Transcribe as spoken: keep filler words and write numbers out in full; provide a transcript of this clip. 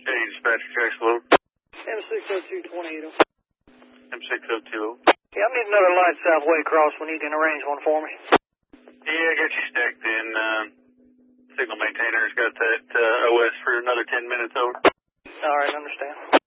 Hey, dispatcher, tracks load. M six oh two twenty-eight. M six oh two. Yeah, I need another light southway cross when you can arrange one for me. Yeah, I got you stacked in. Uh, signal maintainer's got that uh, O S for another ten minutes over. All right, understand.